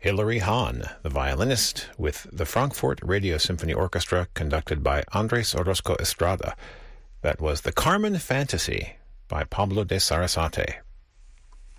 Hilary Hahn, the violinist, with the Frankfurt Radio Symphony Orchestra, conducted by Andres Orozco Estrada. That was the Carmen Fantasy by Pablo de Sarasate.